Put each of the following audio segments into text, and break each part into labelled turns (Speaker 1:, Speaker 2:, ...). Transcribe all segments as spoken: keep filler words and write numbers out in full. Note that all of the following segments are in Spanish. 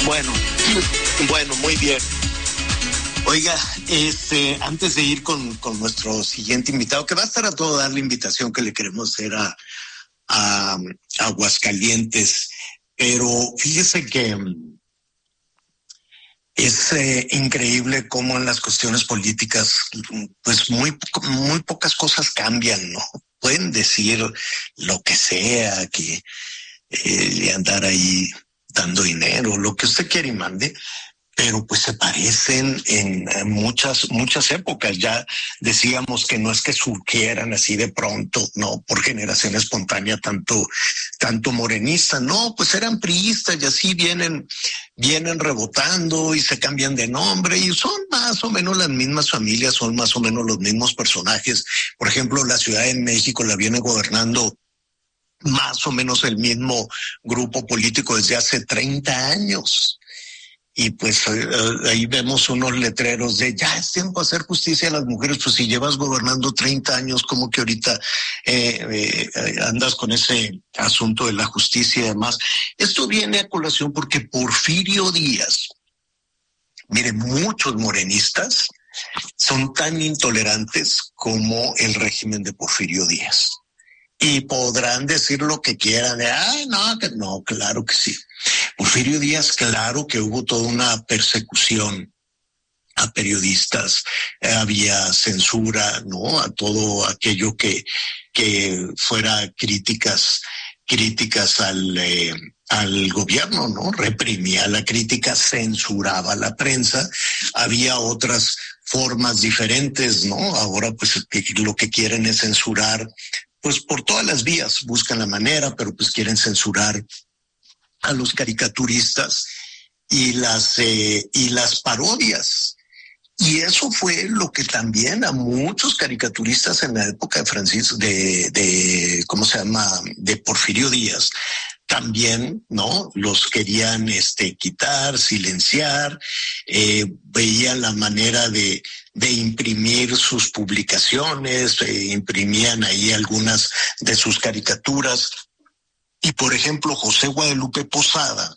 Speaker 1: Bueno, bueno, muy bien. Oiga, este, antes de ir con, con nuestro siguiente invitado, que va a estar a todo dar la invitación que le queremos hacer a, a, a Aguascalientes, pero fíjese que es eh, increíble cómo en las cuestiones políticas, pues muy, muy pocas cosas cambian, ¿no? Pueden decir lo que sea, que eh, andar ahí dando dinero, lo que usted quiera y mande, pero pues se parecen en muchas, muchas épocas. Ya decíamos que no es que surgieran así de pronto, no, por generación espontánea, tanto, tanto morenista, no, pues eran priistas y así vienen, vienen rebotando y se cambian de nombre y son más o menos las mismas familias, son más o menos los mismos personajes. Por ejemplo, la Ciudad de México la viene gobernando más o menos el mismo grupo político desde hace treinta años. Y pues eh, ahí vemos unos letreros de ya es tiempo de hacer justicia a las mujeres. Pues si llevas gobernando treinta años, como que ahorita eh, eh, andas con ese asunto de la justicia y demás. Esto viene a colación porque Porfirio Díaz, mire, muchos morenistas son tan intolerantes como el régimen de Porfirio Díaz. Y podrán decir lo que quieran, de, ay, no, que no, claro que sí. Porfirio Díaz, claro que hubo toda una persecución a periodistas, eh, había censura, ¿no? A todo aquello que, que fuera críticas, críticas al, eh, al gobierno, ¿no? Reprimía la crítica, censuraba la prensa, había otras formas diferentes, ¿no? Ahora pues lo que quieren es censurar, pues por todas las vías buscan la manera, pero pues quieren censurar a los caricaturistas y las eh, y las parodias. Y eso fue lo que también a muchos caricaturistas en la época de Francisco, de, de ¿cómo se llama? De Porfirio Díaz, también, ¿no? Los querían este quitar, silenciar, eh, veían la manera de de imprimir sus publicaciones, eh, imprimían ahí algunas de sus caricaturas. Y por ejemplo, José Guadalupe Posada,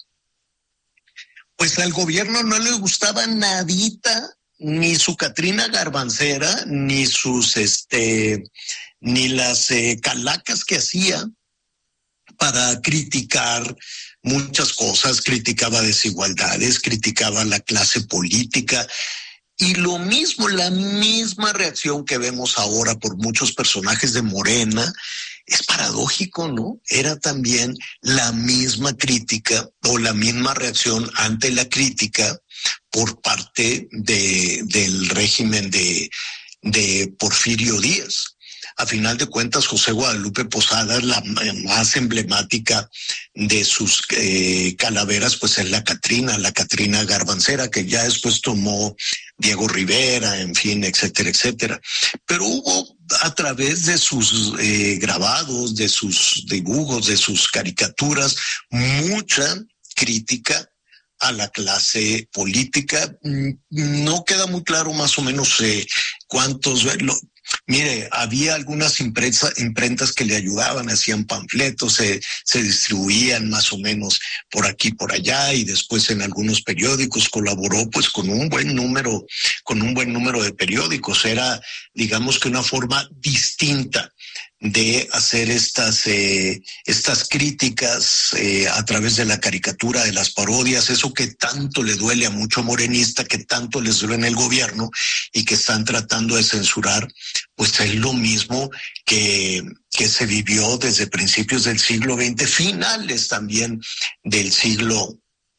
Speaker 1: pues al gobierno no le gustaba nadita, ni su Catrina Garbancera, ni sus, este, ni las eh, calacas que hacía para criticar muchas cosas, criticaba desigualdades, criticaba la clase política. Y lo mismo, la misma reacción que vemos ahora por muchos personajes de Morena, es paradójico, ¿no? Era también la misma crítica o la misma reacción ante la crítica por parte de, del régimen de, de Porfirio Díaz. A final de cuentas, José Guadalupe Posada es la más emblemática de sus eh, calaveras, pues es la Catrina, la Catrina Garbancera, que ya después tomó Diego Rivera, en fin, etcétera, etcétera. Pero hubo a través de sus eh, grabados, de sus dibujos, de sus caricaturas, mucha crítica a la clase política. No queda muy claro más o menos eh, cuántos... Lo, Mire, había algunas imprensa, imprentas que le ayudaban, hacían panfletos, se, se distribuían más o menos por aquí, por allá, y después en algunos periódicos colaboró pues con un buen número, con un buen número de periódicos. Era, digamos que una forma distinta de hacer estas eh, estas críticas eh, a través de la caricatura, de las parodias, eso que tanto le duele a mucho morenista, que tanto les duele en el gobierno y que están tratando de censurar, pues es lo mismo que que se vivió desde principios del siglo veinte, finales también del siglo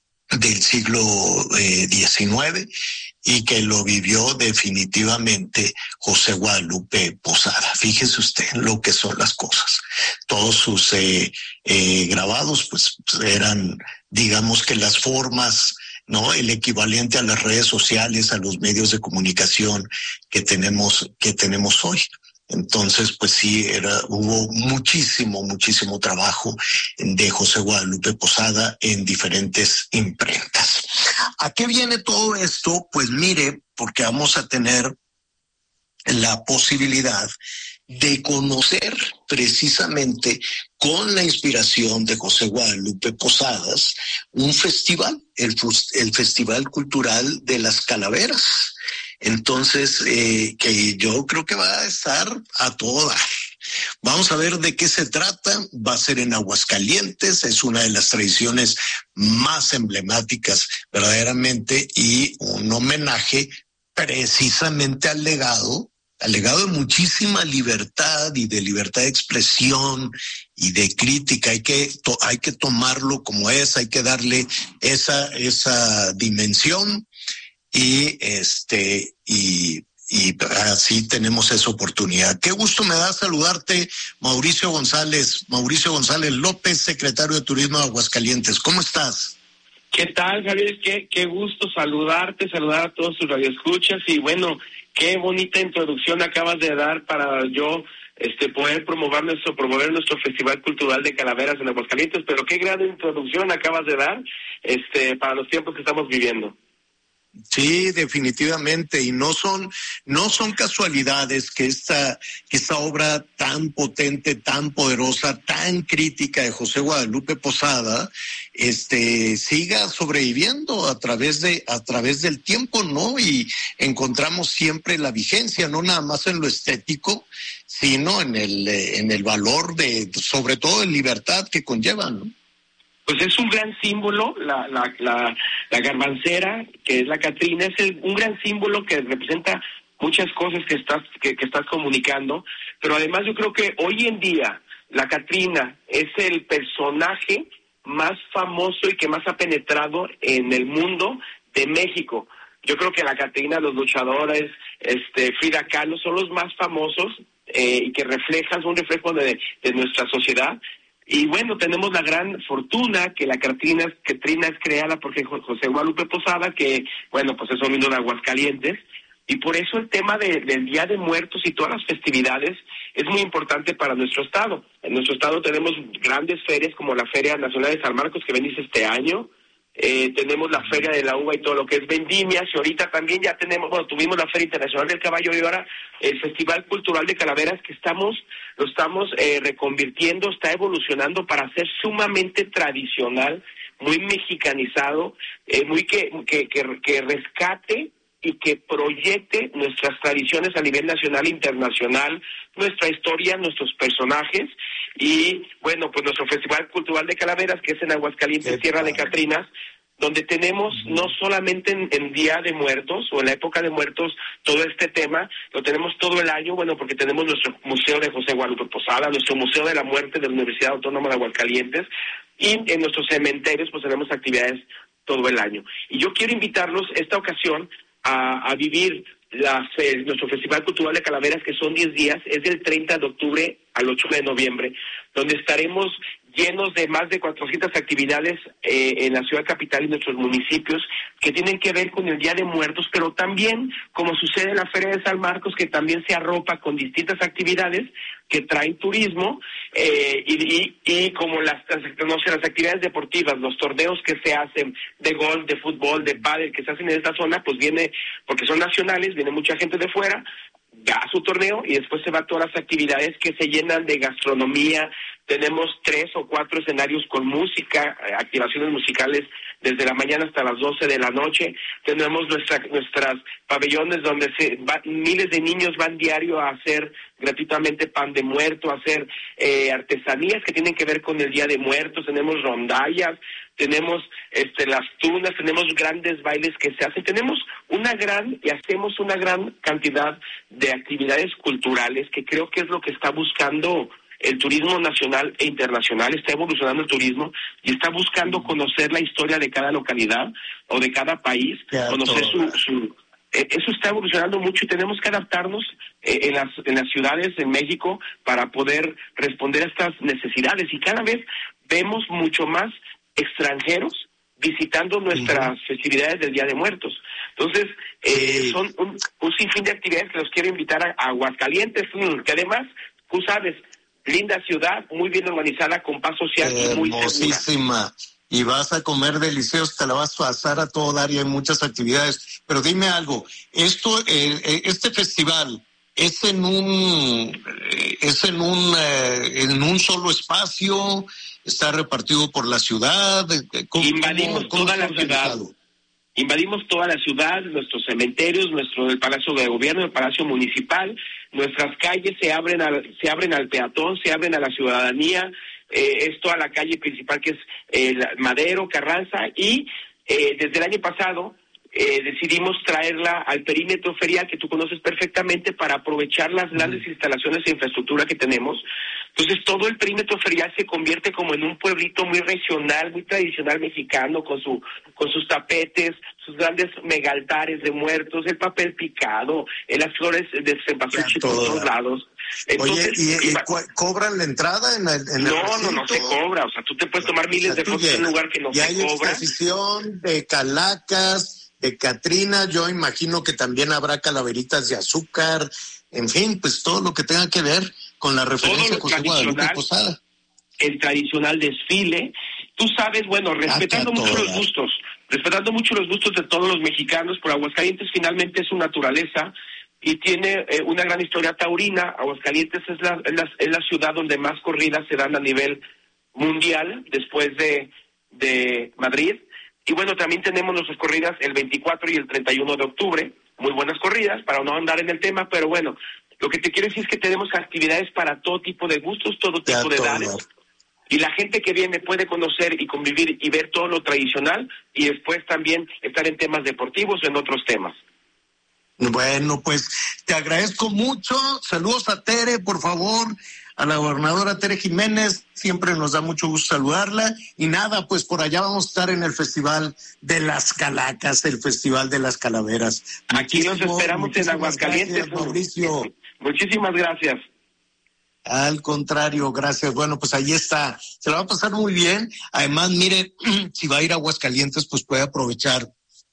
Speaker 1: del siglo eh, diecinueve, y que lo vivió definitivamente José Guadalupe Posada. Fíjese usted en lo que son las cosas. Todos sus eh, eh, grabados pues eran, digamos que las formas, ¿no? El equivalente a las redes sociales, a los medios de comunicación que tenemos, que tenemos hoy. Entonces, pues sí, era, hubo muchísimo, muchísimo trabajo de José Guadalupe Posada en diferentes imprentas. ¿A qué viene todo esto? Pues mire, porque vamos a tener la posibilidad de conocer precisamente con la inspiración de José Guadalupe Posadas un festival, el, el Festival Cultural de las Calaveras. Entonces, eh, que yo creo que va a estar a todo dar. Vamos a ver de qué se trata. Va a ser en Aguascalientes, es una de las tradiciones más emblemáticas verdaderamente y un homenaje precisamente al legado, al legado de muchísima libertad y de libertad de expresión y de crítica. Hay que, to, hay que tomarlo como es, hay que darle esa, esa dimensión y este, y Y así tenemos esa oportunidad. Qué gusto me da saludarte, Mauricio González, Mauricio González López, secretario de Turismo de Aguascalientes. ¿Cómo estás?
Speaker 2: ¿Qué tal, Javier? Qué, qué gusto saludarte, saludar a todos tus radioescuchas y bueno, qué bonita introducción acabas de dar para yo este poder promover nuestro promover nuestro Festival Cultural de Calaveras en Aguascalientes, pero qué gran introducción acabas de dar este para los tiempos que estamos viviendo.
Speaker 1: Sí, definitivamente, y no son no son casualidades que esta que esta obra tan potente, tan poderosa, tan crítica de José Guadalupe Posada, este siga sobreviviendo a través de a través del tiempo, ¿no? Y encontramos siempre la vigencia, no nada más en lo estético, sino en el en el valor de, sobre todo, de libertad que conlleva, ¿no?
Speaker 2: Pues es un gran símbolo, la la la, la garbancera, que es la Catrina, es el, un gran símbolo que representa muchas cosas que estás que, que estás comunicando, pero además yo creo que hoy en día la Catrina es el personaje más famoso y que más ha penetrado en el mundo de México. Yo creo que la Catrina, los luchadores, este Frida Kahlo son los más famosos eh, y que reflejan, son un reflejo de, de nuestra sociedad. Y bueno, tenemos la gran fortuna que la Catrina, Catrina es creada por José Guadalupe Posada, que, bueno, pues es oriundo de Aguascalientes, y por eso el tema de, del Día de Muertos y todas las festividades es muy importante para nuestro estado. En nuestro estado tenemos grandes ferias como la Feria Nacional de San Marcos, que bendice este año, eh, tenemos la Feria de la Uva y todo lo que es vendimias, y ahorita también ya tenemos, bueno, tuvimos la Feria Internacional del Caballo y ahora el Festival Cultural de Calaveras, que estamos, lo estamos eh, reconvirtiendo, está evolucionando para ser sumamente tradicional, muy mexicanizado, eh, muy que, que, que, que rescate y que proyecte nuestras tradiciones a nivel nacional e internacional, nuestra historia, nuestros personajes, y bueno, pues nuestro Festival Cultural de Calaveras, que es en Aguascalientes, Tierra de Catrinas, donde tenemos no solamente en, en Día de Muertos o en la época de muertos todo este tema, lo tenemos todo el año, bueno, porque tenemos nuestro Museo de José Guadalupe Posada, nuestro Museo de la Muerte de la Universidad Autónoma de Aguascalientes, y en nuestros cementerios pues tenemos actividades todo el año. Y yo quiero invitarlos esta ocasión a, a vivir la fe, nuestro Festival Cultural de Calaveras, que son diez días, es del treinta de octubre al ocho de noviembre, donde estaremos llenos de más de cuatrocientas actividades eh, en la ciudad capital y nuestros municipios que tienen que ver con el Día de Muertos, pero también, como sucede en la Feria de San Marcos, que también se arropa con distintas actividades que traen turismo, eh, y, y, y como las, no sé, las actividades deportivas, los torneos que se hacen de golf, de fútbol, de pádel, que se hacen en esta zona, pues viene, porque son nacionales, viene mucha gente de fuera, da su torneo y después se va a todas las actividades que se llenan de gastronomía. Tenemos tres o cuatro escenarios con música, activaciones musicales desde la mañana hasta las doce de la noche. Tenemos nuestra, nuestras pabellones donde se va, miles de niños van diario a hacer gratuitamente pan de muerto, a hacer eh, artesanías que tienen que ver con el Día de Muertos. Tenemos rondallas, tenemos este las tunas, tenemos grandes bailes que se hacen. Tenemos una gran y hacemos una gran cantidad de actividades culturales que creo que es lo que está buscando el turismo nacional e internacional. Está evolucionando el turismo y está buscando conocer la historia de cada localidad o de cada país, conocer su, su eh, eso está evolucionando mucho y tenemos que adaptarnos eh, en las en las ciudades en México para poder responder a estas necesidades, y cada vez vemos mucho más extranjeros visitando nuestras uh-huh. festividades del Día de Muertos. Entonces, eh, sí. son un, un sinfín de actividades que los quiero invitar a, a Aguascalientes, que además, tú sabes, linda ciudad, muy bien organizada, con paz social eh, y muy
Speaker 1: hermosísima. Segura. Y vas a comer delicioso, te la vas a pasar a todo dar y hay muchas actividades. Pero dime algo, esto, eh, este festival es en un es en un eh, en un solo espacio, está repartido por la ciudad.
Speaker 2: ¿Cómo, Invadimos cómo, toda cómo la ciudad. Invadimos toda la ciudad, nuestros cementerios, nuestro el Palacio de Gobierno, el Palacio Municipal, nuestras calles se abren al, se abren al peatón, se abren a la ciudadanía, eh, es toda la calle principal que es eh, Madero, Carranza, y eh, desde el año pasado eh, decidimos traerla al perímetro ferial que tú conoces perfectamente para aprovechar las grandes instalaciones e infraestructura que tenemos. Entonces todo el perímetro ferial se convierte como en un pueblito muy regional, muy tradicional mexicano, con su con sus tapetes, sus grandes megaltares de muertos, el papel picado, eh, las flores de cempasúchil por todos lados.
Speaker 1: Entonces, Oye, ¿y, y cu- cobran la entrada en el, en
Speaker 2: no,
Speaker 1: el recinto?
Speaker 2: No, no se cobra, o sea, tú te puedes tomar miles o sea, de fotos en un lugar que no se
Speaker 1: hay
Speaker 2: cobra.
Speaker 1: Exposición de calacas, de catrinas, yo imagino que también habrá calaveritas de azúcar, en fin, pues todo lo que tenga que ver con la referencia a José Guadalupe Posada.
Speaker 2: El tradicional desfile, tú sabes, bueno, respetando ah, mucho los gustos, respetando mucho los gustos de todos los mexicanos, por Aguascalientes finalmente es su naturaleza y tiene eh, una gran historia taurina. Aguascalientes es la, es, la, es la ciudad donde más corridas se dan a nivel mundial, después de, de Madrid. Y bueno, también tenemos nuestras corridas el veinticuatro y el treinta y uno de octubre, muy buenas corridas, para no andar en el tema, pero bueno, lo que te quiero decir es que tenemos actividades para todo tipo de gustos, todo tipo de edades, y la gente que viene puede conocer y convivir y ver todo lo tradicional, y después también estar en temas deportivos o en otros temas.
Speaker 1: Bueno, pues te agradezco mucho, saludos a Tere, por favor, a la gobernadora Tere Jiménez, siempre nos da mucho gusto saludarla, y nada, pues por allá vamos a estar en el Festival de las Calacas, el Festival de las Calaveras.
Speaker 2: Aquí los esperamos en Aguascalientes,
Speaker 1: gracias, Mauricio.
Speaker 2: Muchísimas gracias.
Speaker 1: Al contrario, gracias. Bueno, pues ahí está. Se la va a pasar muy bien. Además, mire, si va a ir a Aguascalientes, pues puede aprovechar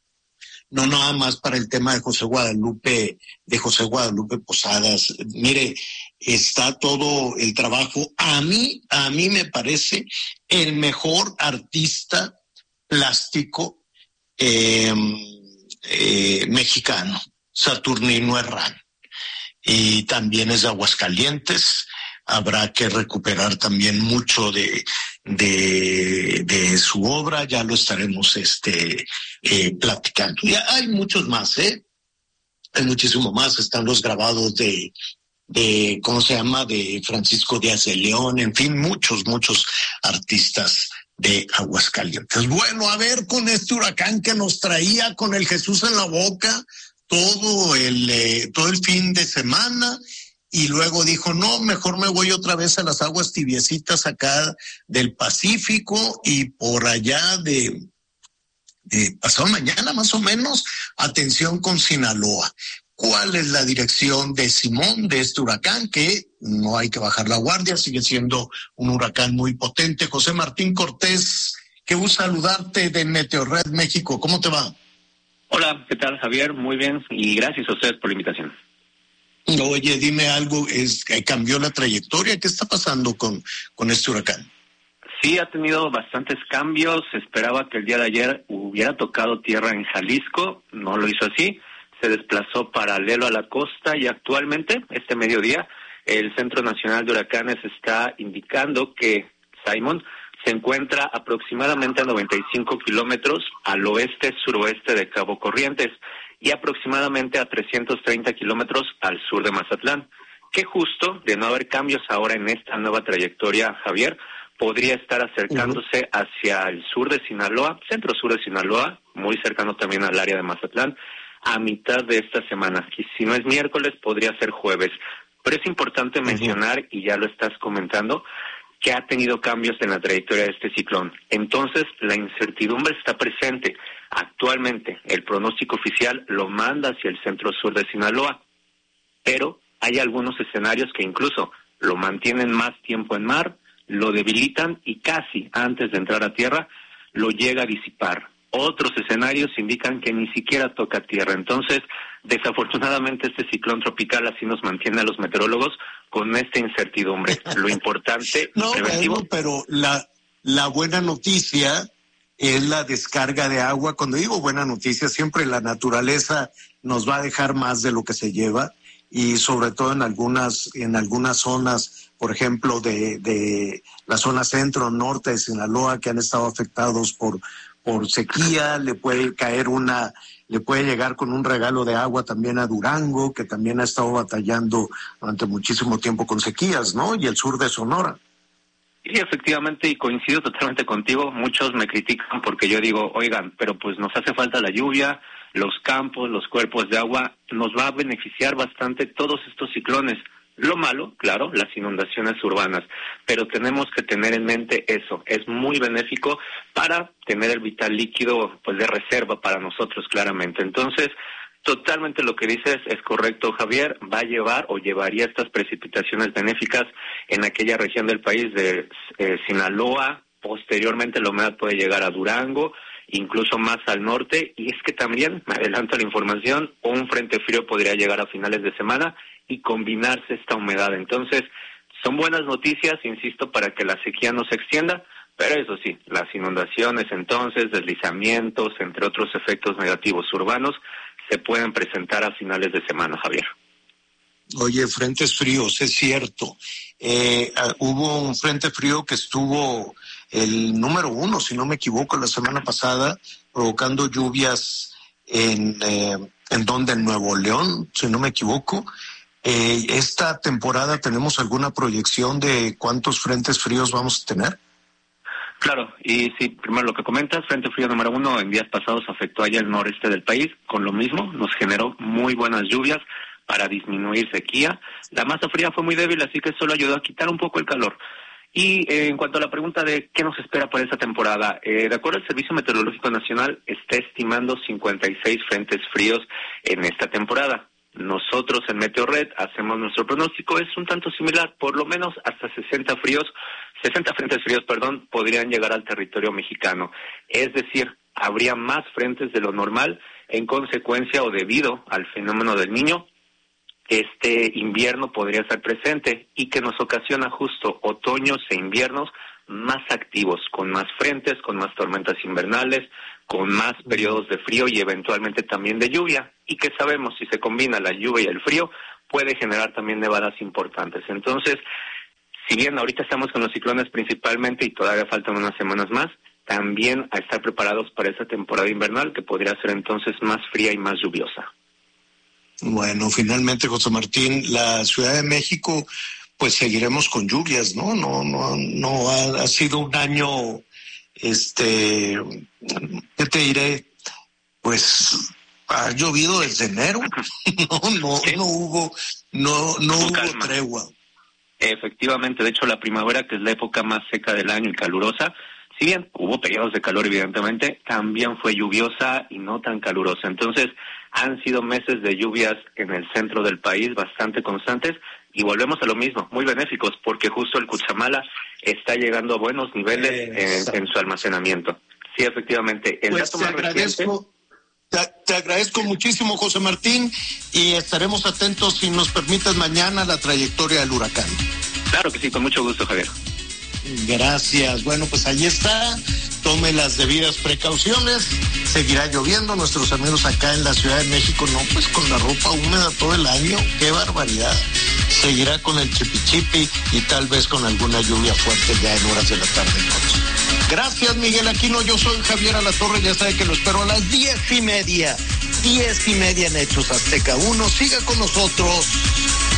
Speaker 1: no nada más para el tema de José Guadalupe, de José Guadalupe Posadas. Mire, está todo el trabajo. A mí, a mí me parece el mejor artista plástico eh, eh, mexicano, Saturnino Herrán. Y también es de Aguascalientes. Habrá que recuperar también mucho de, de, de su obra, ya lo estaremos este eh, platicando. Y hay muchos más, ¿eh? Hay muchísimo más, están los grabados de, de, ¿cómo se llama?, de Francisco Díaz de León, en fin, muchos, muchos artistas de Aguascalientes. Bueno, a ver, con este huracán que nos traía con el Jesús en la boca todo el, eh, todo el fin de semana, y luego dijo, no, mejor me voy otra vez a las aguas tibiecitas acá del Pacífico y por allá de, de pasado mañana más o menos, atención con Sinaloa. ¿Cuál es la dirección de Simón, de este huracán? Que no hay que bajar la guardia, sigue siendo un huracán muy potente. José Martín Cortés, qué gusto saludarte de Meteorred México. ¿Cómo te va?
Speaker 3: Hola, ¿qué tal, Javier? Muy bien, y gracias a ustedes por la invitación.
Speaker 1: Oye, dime algo, es ¿cambió la trayectoria? ¿Qué está pasando con, con este huracán?
Speaker 3: Sí, ha tenido bastantes cambios. Se esperaba que el día de ayer hubiera tocado tierra en Jalisco, no lo hizo así. Se desplazó paralelo a la costa y actualmente, este mediodía, el Centro Nacional de Huracanes está indicando que Simon se encuentra aproximadamente a noventa y cinco kilómetros al oeste-suroeste de Cabo Corrientes y aproximadamente a trescientos treinta kilómetros al sur de Mazatlán, que justo, de no haber cambios ahora en esta nueva trayectoria, Javier, podría estar acercándose uh-huh. hacia el sur de Sinaloa, centro-sur de Sinaloa, muy cercano también al área de Mazatlán, a mitad de esta semana. Y si no es miércoles, podría ser jueves. Pero es importante uh-huh. mencionar, y ya lo estás comentando, que ha tenido cambios en la trayectoria de este ciclón. Entonces, la incertidumbre está presente. Actualmente, el pronóstico oficial lo manda hacia el centro-sur de Sinaloa, pero hay algunos escenarios que incluso lo mantienen más tiempo en mar, lo debilitan y casi antes de entrar a tierra lo llega a disipar. Otros escenarios indican que ni siquiera toca tierra. Entonces, desafortunadamente, este ciclón tropical así nos mantiene a los meteorólogos con esta incertidumbre. Lo importante
Speaker 1: no,
Speaker 3: y preventivo...
Speaker 1: bueno, pero la, la buena noticia es la descarga de agua. Cuando digo buena noticia, siempre la naturaleza nos va a dejar más de lo que se lleva. y sobre todo en algunas, en algunas zonas, por ejemplo, de, de la zona centro, norte de Sinaloa, que han estado afectados por, por sequía. Le puede caer una, le puede llegar con un regalo de agua también a Durango, que también ha estado batallando durante muchísimo tiempo con sequías, ¿no? Y el sur de Sonora.
Speaker 3: Sí, efectivamente, y coincido totalmente contigo. Muchos me critican porque yo digo, oigan, pero pues nos hace falta la lluvia, los campos, los cuerpos de agua, nos va a beneficiar bastante todos estos ciclones. Lo malo, claro, las inundaciones urbanas, pero tenemos que tener en mente eso, es muy benéfico para tener el vital líquido pues de reserva para nosotros, claramente. Entonces, totalmente lo que dices es correcto, Javier, va a llevar o llevaría estas precipitaciones benéficas en aquella región del país de eh, Sinaloa. Posteriormente la humedad puede llegar a Durango, incluso más al norte, y es que también, me adelanto la información, un frente frío podría llegar a finales de semana y combinarse esta humedad. Entonces, son buenas noticias, insisto, para que la sequía no se extienda, pero eso sí, las inundaciones entonces, deslizamientos, entre otros efectos negativos urbanos, se pueden presentar a finales de semana, Javier.
Speaker 1: Oye, frentes fríos, es cierto. Eh, uh, hubo un frente frío que estuvo el número uno, si no me equivoco, la semana pasada, provocando lluvias en, eh, en donde, en Nuevo León, si no me equivoco. Eh, ¿Esta temporada tenemos alguna proyección de cuántos frentes fríos vamos a tener?
Speaker 3: Claro, y sí, primero lo que comentas, frente frío número uno en días pasados afectó allá el noreste del país, con lo mismo, nos generó muy buenas lluvias para disminuir sequía. La masa fría fue muy débil, así que solo ayudó a quitar un poco el calor. Y eh, en cuanto a la pregunta de qué nos espera para esta temporada, eh, de acuerdo al Servicio Meteorológico Nacional, está estimando cincuenta y seis frentes fríos en esta temporada. Nosotros en Meteorred hacemos nuestro pronóstico, es un tanto similar, por lo menos hasta sesenta fríos, sesenta frentes fríos, perdón, podrían llegar al territorio mexicano. Es decir, habría más frentes de lo normal en consecuencia o debido al fenómeno del Niño. Este invierno podría estar presente y que nos ocasiona justo otoños e inviernos más activos, con más frentes, con más tormentas invernales, con más periodos de frío y eventualmente también de lluvia, y que sabemos si se combina la lluvia y el frío puede generar también nevadas importantes. Entonces, si bien ahorita estamos con los ciclones principalmente y todavía faltan unas semanas más, también a estar preparados para esa temporada invernal que podría ser entonces más fría y más lluviosa.
Speaker 1: Bueno, finalmente, José Martín, la Ciudad de México, pues seguiremos con lluvias, ¿no? No, no, no ha, ha sido un año, este, ¿qué te diré? Pues ha llovido desde enero, no, no, ¿sí? no hubo, no, no hubo calma. Tregua.
Speaker 3: Efectivamente, de hecho la primavera, que es la época más seca del año y calurosa, si bien hubo periodos de calor evidentemente, también fue lluviosa y no tan calurosa. Entonces, han sido meses de lluvias en el centro del país bastante constantes y volvemos a lo mismo, muy benéficos, porque justo el Cutzamala está llegando a buenos niveles en, en su almacenamiento. Sí, efectivamente. El
Speaker 1: pues
Speaker 3: dato
Speaker 1: te
Speaker 3: más
Speaker 1: agradezco,
Speaker 3: reciente...
Speaker 1: te, te agradezco muchísimo, José Martín, y estaremos atentos, si nos permites, mañana a la trayectoria del huracán.
Speaker 3: Claro que sí, con mucho gusto, Javier.
Speaker 1: Gracias. Bueno, pues ahí está. Tome las debidas precauciones. Seguirá lloviendo. Nuestros amigos acá en la Ciudad de México, no, pues con la ropa húmeda todo el año. ¡Qué barbaridad! Seguirá con el chipichipi y tal vez con alguna lluvia fuerte ya en horas de la tarde y noche. Gracias, Miguel Aquino. Yo soy Javier Alatorre. Ya sabe que lo espero a las diez y media. Diez y media en Hechos Azteca uno. Siga con nosotros.